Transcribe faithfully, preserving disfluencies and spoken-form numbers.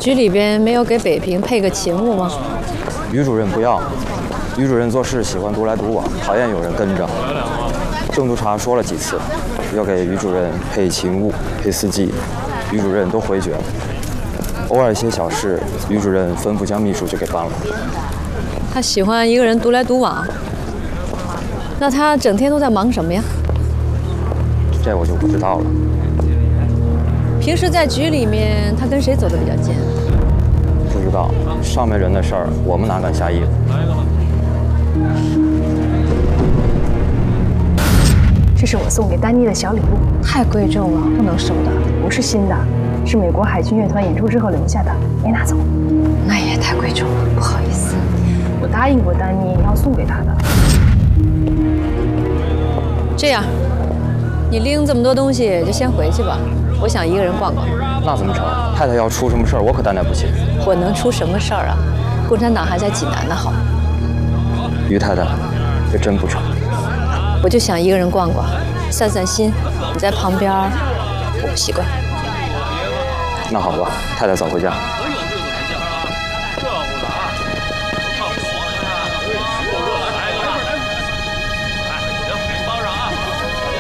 局里边没有给北平配个勤务吗？ 于主任不要，于主任做事喜欢独来独往，讨厌有人跟着。郑督察说了几次，要给于主任配勤务、配司机，于主任都回绝了。偶尔一些小事，于主任吩咐江秘书就给办了。 他喜欢一个人独来独往，那他整天都在忙什么呀？ 这我就不知道了。 平时在局里面，他跟谁走得比较近？ 不知道，上面人的事儿，我们哪敢下意了？ 这是我送给丹妮的小礼物，太贵重了，不能收的，不是新的，是美国海军乐团演出之后留下的，没拿走。 那也太贵重了，不好意思。 我答应过丹妮要送给她的。 这样，你拎这么多东西就先回去吧，我想一个人逛逛。 那怎么成？太太要出什么事儿，我可担待不起。 我能出什么事儿啊？共产党还在济南呢，好。 于太太，这真不成。 我就想一个人逛逛，散散心。你在旁边，我不习惯。 那好吧，太太早回家。